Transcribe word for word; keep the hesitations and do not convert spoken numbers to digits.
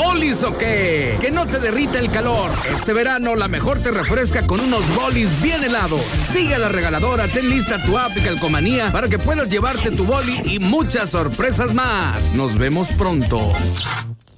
bolis o qué? Que no te derrita el calor. Este verano la mejor te refresca con unos bolis bien helados. Sigue a la regaladora, ten lista tu app y calcomanía para que puedas llevarte tu boli y muchas sorpresas más. Nos vemos pronto.